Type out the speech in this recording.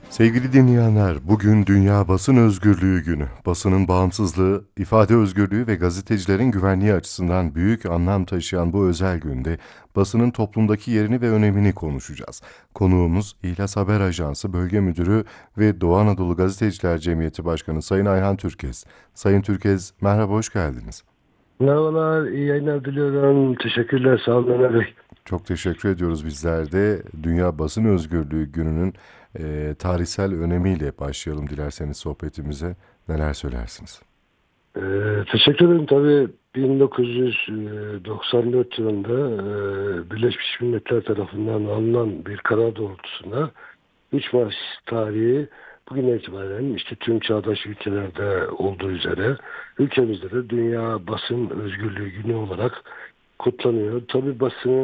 Sevgili dinleyenler, bugün Dünya Basın Özgürlüğü Günü. Basının bağımsızlığı, ifade özgürlüğü ve gazetecilerin güvenliği açısından büyük anlam taşıyan bu özel günde basının toplumdaki yerini ve önemini konuşacağız. Konuğumuz İhlas Haber Ajansı Bölge Müdürü ve Doğu Anadolu Gazeteciler Cemiyeti Başkanı Sayın Ayhan Türkez. Sayın Türkez, merhaba, hoş geldiniz. Merhabalar, iyi yayınlar diliyorum. Teşekkürler, sağ olun Ömer Bey. Çok teşekkür ediyoruz bizler de. Dünya Basın Özgürlüğü Günü'nün tarihsel önemiyle başlayalım dilerseniz sohbetimize. Neler söylersiniz? Teşekkür ederim. Tabii 1994 yılında Birleşmiş Milletler tarafından alınan bir karar doğrultusunda 3 Mayıs tarihi bugün itibaren işte tüm çağdaş ülkelerde olduğu üzere ülkemizde de Dünya Basın Özgürlüğü Günü olarak kutlanıyor. Tabii basının